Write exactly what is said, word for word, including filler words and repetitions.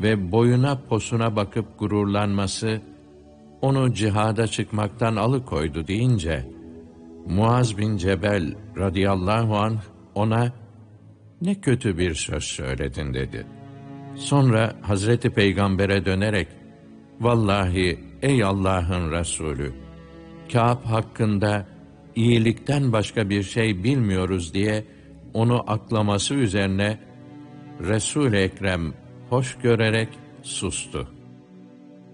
ve boyuna posuna bakıp gururlanması onu cihada çıkmaktan alıkoydu deyince, Muaz bin Cebel radıyallahu anh ona ne kötü bir söz söyledin dedi. Sonra Hazreti Peygamber'e dönerek, vallahi ey Allah'ın Resulü, Kâb hakkında iyilikten başka bir şey bilmiyoruz diye onu aklaması üzerine Resul-i Ekrem hoş görerek sustu.